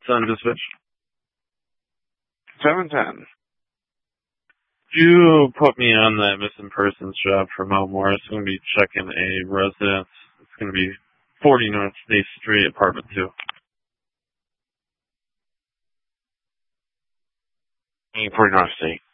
Son of a switch. 710. You put me on that missing persons job for Mount Morris. I'm going to be checking a residence. It's going to be 40 North State Street, apartment 2. 40 North State.